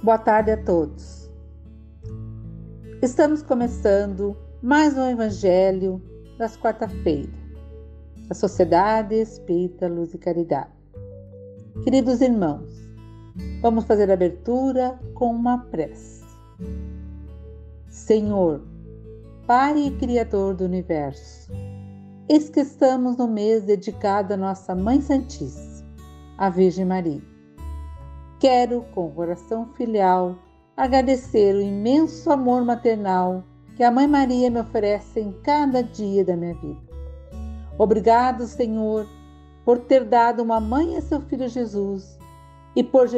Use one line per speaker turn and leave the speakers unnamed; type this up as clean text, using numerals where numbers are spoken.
Boa tarde a todos. Estamos começando mais um Evangelho das quarta-feiras, da Sociedade Espírita Luz e Caridade. Queridos irmãos, vamos fazer a abertura com uma prece. Senhor, Pai e Criador do Universo, eis que estamos no mês dedicado à nossa Mãe Santíssima, a Virgem Maria. Quero, com o coração filial, agradecer o imenso amor maternal que a Mãe Maria me oferece em cada dia da minha vida. Obrigado, Senhor, por ter dado uma mãe a seu Filho Jesus e por